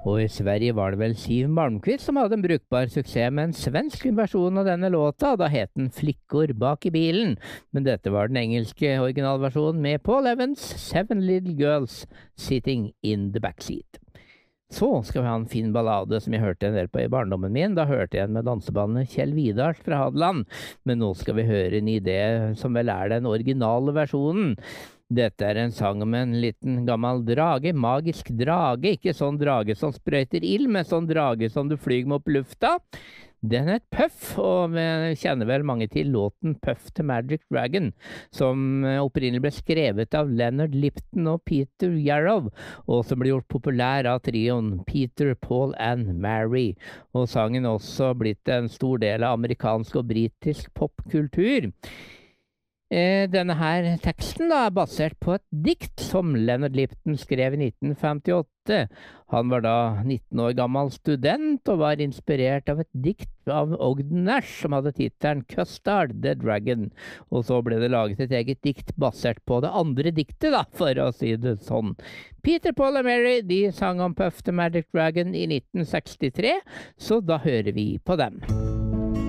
Og i Sverige var det vel Siv Malmkvist som hadde en brukbar suksess med en svensk versjon av denne låta, da het den Flickor bak i bilen, men dette var den engelske originalversjonen med Paul Evans, Seven Little Girls Sitting in the Backseat. Så skal vi ha en fin ballade som jeg hørte en del på i barndommen min. Da hørte jeg en med dansebandet Kjell Vidar fra Hadeland, men nå skal vi høre en idé som vel er den originale versjonen. Dette er en sang om en liten gammel drage, magisk drage, ikke sånn drage som sprøyter ild, men sånn drage som du flyger med opp i lufta. Den het Puff, og vi kjenner vel mange til låten Puff the Magic Dragon, som opprinnelig ble skrevet av Leonard Lipton og Peter Yarrow, og som ble gjort populær av trioen Peter, Paul and Mary. Og sangen også blitt en stor del av amerikansk og britisk popkultur. Denne her teksten da er basert på et dikt som Leonard Lipton skrev i 1958. Han var da 19 år gammel student og var inspirert av et dikt av Ogden Nash som hadde tittelen Custard the Dragon. Og så ble det laget et eget dikt basert på det andre diktet da, for å si det sånn. Peter, Paul og Mary, de sang om Puff the Magic Dragon i 1963, så da hører vi på dem.